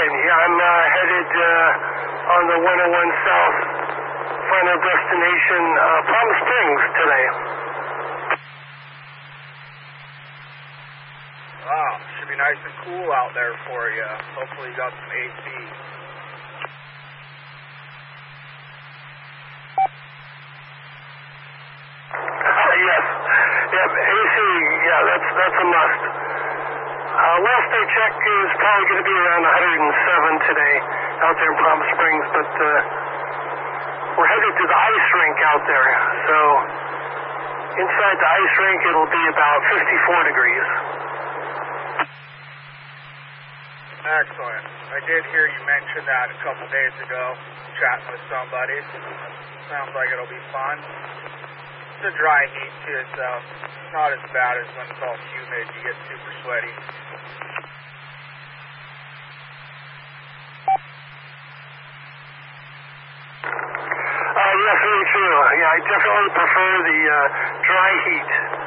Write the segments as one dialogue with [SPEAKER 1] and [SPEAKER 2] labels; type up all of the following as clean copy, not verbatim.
[SPEAKER 1] fine. Yeah, I'm headed on the 101 South, final destination, Palm Springs today.
[SPEAKER 2] Wow, should be nice and cool out there for you. Hopefully you got some AC.
[SPEAKER 1] Yes. Yep, AC, yeah, that's a must. Last I checked, it was probably going to be around 107 today out there in Palm Springs, but we're headed to the ice rink out there. So inside the ice rink, it'll be about 54 degrees.
[SPEAKER 2] Excellent. I did hear you mention that a couple days ago, chatting with somebody. Sounds like it'll be fun. It's a dry heat too, so it's not as bad as when it's all humid. You get super sweaty.
[SPEAKER 1] Yes, very true. Yeah, I definitely prefer the dry heat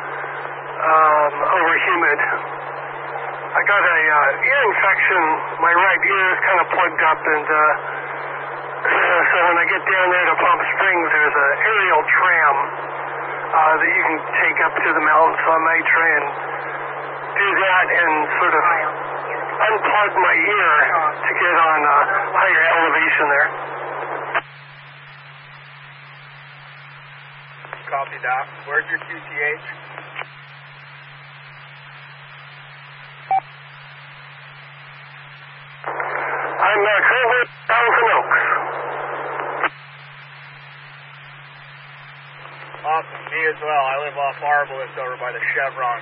[SPEAKER 1] over humid. I got a ear infection. My right ear is kind of plugged up, and so when I get down there to Palm Springs, there's an aerial tram that you can take up to the mountains. So I might try and do that and sort of unplug my ear to get on higher elevation there.
[SPEAKER 2] Copy that. Where's your QTH?
[SPEAKER 1] I'm currently in Thousand Oaks.
[SPEAKER 2] Awesome. Me as well. I live off Arbalest over by the Chevron.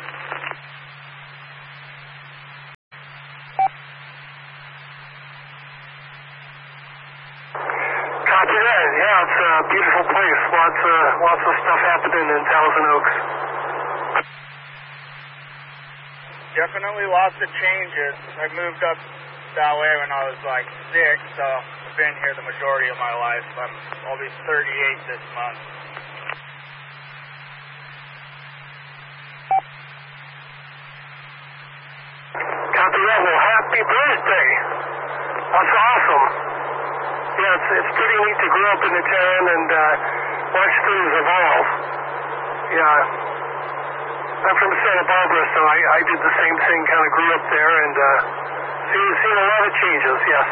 [SPEAKER 1] Copy that. Yeah, it's a beautiful place. Lots of stuff happening in Thousand Oaks.
[SPEAKER 2] Definitely lots of changes. I moved up that way when I was like 6, so I've been here the majority of my life. I'll be 38 this month.
[SPEAKER 1] Copy that. Well, happy birthday. That's awesome. Yeah, it's pretty neat to grow up in the town and watch things evolve. Yeah. I'm from Santa Barbara, so I did the same thing, kind of grew up there and seen a lot of changes, yes.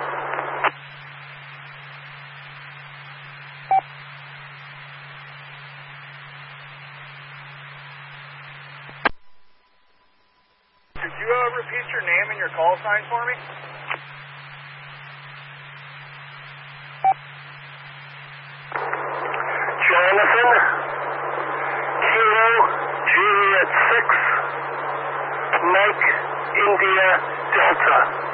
[SPEAKER 2] Could you repeat your name and your call sign for me?
[SPEAKER 1] Jonathan, Kilo, Juliet 6, Mike, India, Delta.